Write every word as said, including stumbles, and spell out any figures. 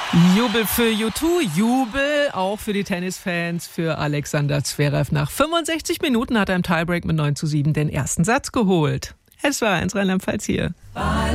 Jubel für U zwei, Jubel auch für die Tennisfans, für Alexander Zverev. Nach fünfundsechzig Minuten hat er im Tiebreak mit neun zu sieben den ersten Satz geholt. Es war eins Rheinland-Pfalz hier.